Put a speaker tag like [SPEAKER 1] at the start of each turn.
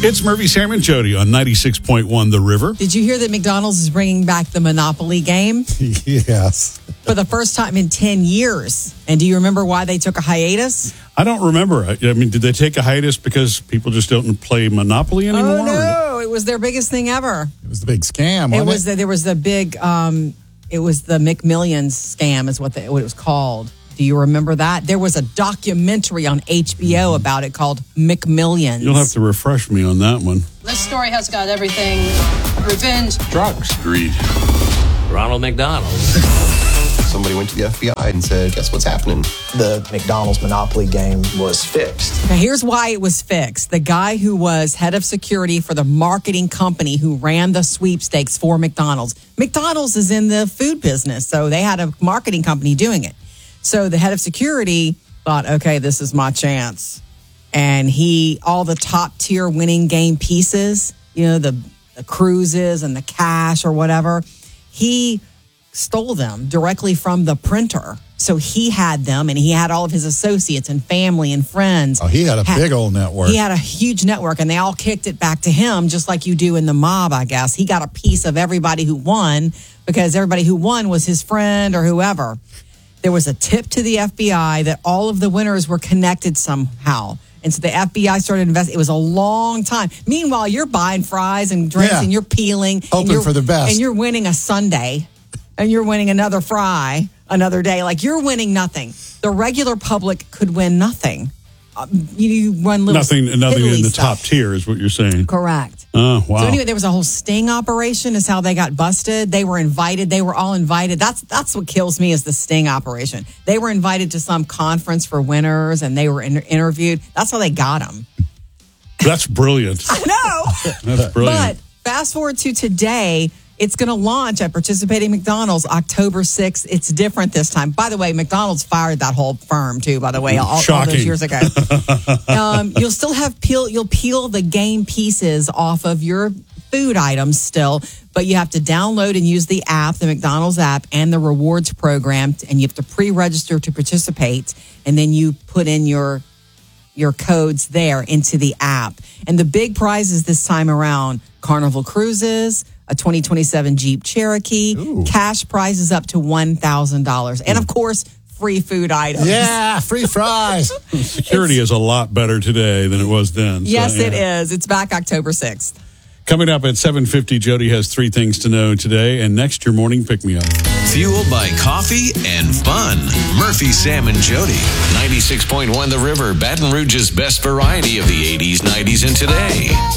[SPEAKER 1] It's Murphy, Sam, and Jody on 96.1 The River.
[SPEAKER 2] Did you hear that McDonald's is bringing back the Monopoly game?
[SPEAKER 3] Yes.
[SPEAKER 2] For the first time in 10 years. And do you remember why they took a hiatus?
[SPEAKER 1] I don't remember. I mean, did they take a hiatus because people just don't play Monopoly anymore?
[SPEAKER 2] Oh, no. It was their biggest thing ever.
[SPEAKER 3] It was the big scam, wasn't it?
[SPEAKER 2] There was the big, it was the McMillions scam is what it was called. Do you remember that? There was a documentary on HBO about it called McMillions.
[SPEAKER 1] You'll have to refresh me on that one.
[SPEAKER 4] This story has got everything. Revenge.
[SPEAKER 1] Drugs. Greed.
[SPEAKER 5] Ronald McDonald.
[SPEAKER 6] Somebody went to the FBI and said, guess what's happening?
[SPEAKER 7] The McDonald's Monopoly game was fixed.
[SPEAKER 2] Now, here's why it was fixed. The guy who was head of security for the marketing company who ran the sweepstakes for McDonald's. McDonald's is in the food business, so they had a marketing company doing it. So the head of security thought, okay, this is my chance. And all the top tier winning game pieces, the cruises and the cash or whatever, he stole them directly from the printer. So he had them, and he had all of his associates and family and friends.
[SPEAKER 3] Oh, he had a big old network.
[SPEAKER 2] He had a huge network, and they all kicked it back to him, just like you do in the mob, I guess. He got a piece of everybody who won because everybody who won was his friend or whoever. There was a tip to the FBI that all of the winners were connected somehow. And so the FBI started investing. It was a long time. Meanwhile, you're buying fries and drinks and you're peeling.
[SPEAKER 3] Hoping for the best.
[SPEAKER 2] And you're winning a sundae. And you're winning another fry another day. Like, you're winning nothing. The regular public could win nothing. You run little
[SPEAKER 1] nothing in the
[SPEAKER 2] stuff.
[SPEAKER 1] top tier is what you're saying.
[SPEAKER 2] Correct.
[SPEAKER 1] Oh, wow.
[SPEAKER 2] So anyway, there was a whole sting operation is how they got busted. They were invited. They were all invited. That's what kills me is the sting operation. They were invited to some conference for winners, and they were interviewed. That's how they got them.
[SPEAKER 1] That's brilliant.
[SPEAKER 2] I know.
[SPEAKER 1] That's brilliant.
[SPEAKER 2] But fast forward to today, it's going to launch at participating McDonald's October 6th. It's different this time. By the way, McDonald's fired that whole firm, too, by the way, all those years ago. You'll still have you'll peel the game pieces off of your food items still, but you have to download and use the app, the McDonald's app, and the rewards program, and you have to pre-register to participate, and then you put in your codes there into the app. And the big prizes this time around, Carnival Cruises, a 2027 Jeep Cherokee, cash prizes up to $1,000. And, of course, free food items.
[SPEAKER 3] Yeah, free fries.
[SPEAKER 1] Security is a lot better today than it was then.
[SPEAKER 2] Yes, it is. It's back October 6th.
[SPEAKER 1] Coming up at 7:50, Jody has 3 things to know today. And next, your morning pick-me-up.
[SPEAKER 8] Fueled by coffee and fun. Murphy, Sam, and Jody. 96.1 The River, Baton Rouge's best variety of the 80s, 90s, and today.